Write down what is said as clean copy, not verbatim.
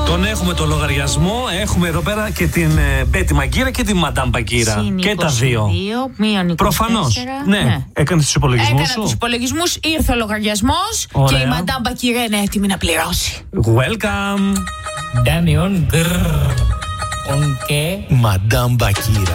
Τον έχουμε το λογαριασμό. Έχουμε εδώ πέρα και την Μπέτη Μαγκύρα και την Μαντάμ Μπαγκύρα. Και τα δύο. Προφανώς. Ναι. Έκανες τους υπολογισμούς σου. Έκανα τους υπολογισμούς, ήρθε ο λογαριασμός και η Μαντάμ Μπαγκύρα είναι έτοιμη να πληρώσει. Welcome. Dame un grrr. Un qué? Μαντάμ Μπαγκύρα.